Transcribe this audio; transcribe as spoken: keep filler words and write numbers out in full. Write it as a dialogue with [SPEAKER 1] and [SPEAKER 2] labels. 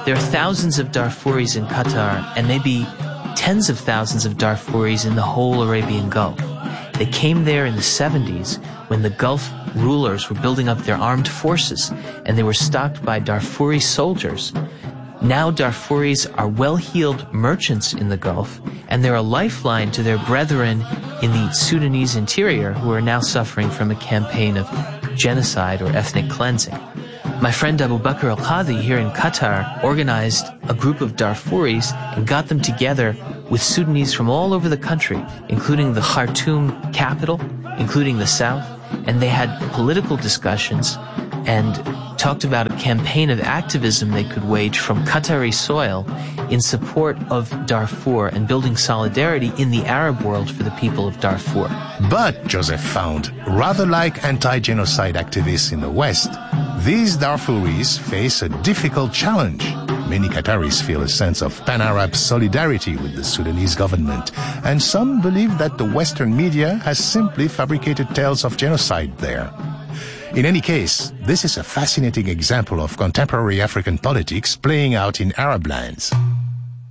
[SPEAKER 1] There are thousands of Darfuris in Qatar and maybe tens of thousands of Darfuris in the whole Arabian Gulf. They came there in the seventies when the Gulf rulers were building up their armed forces and they were stocked by Darfuri soldiers. Now Darfuris are well-heeled merchants in the Gulf, and they're a lifeline to their brethren in the Sudanese interior who are now suffering from a campaign of genocide or ethnic cleansing. My friend Abu Bakr al-Qadhi here in Qatar organized a group of Darfuris and got them together with Sudanese from all over the country, including the Khartoum capital, including the south, and they had political discussions and talked about a campaign of activism they could wage from Qatari soil in support of Darfur and building solidarity in the Arab world for the people of Darfur.
[SPEAKER 2] But, Joseph found, rather like anti-genocide activists in the West, these Darfuris face a difficult challenge. Many Qataris feel a sense of pan-Arab solidarity with the Sudanese government, and some believe that the Western media has simply fabricated tales of genocide there. In any case, this is a fascinating example of contemporary African politics playing out in Arab lands.